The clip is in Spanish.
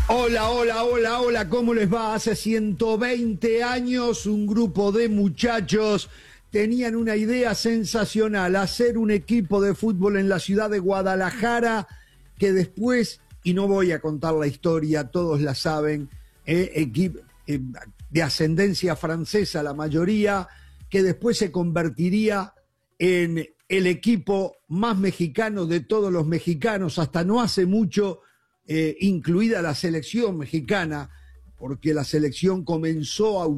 Hola, hola, hola, hola, ¿cómo les va? Hace 120 años un grupo de muchachos tenían una idea sensacional, hacer un equipo de fútbol en la ciudad de Guadalajara que después, y no voy a contar la historia, todos la saben, de ascendencia francesa la mayoría, que después se convertiría en el equipo más mexicano de todos los mexicanos, hasta no hace mucho, incluida la selección mexicana, porque la selección comenzó a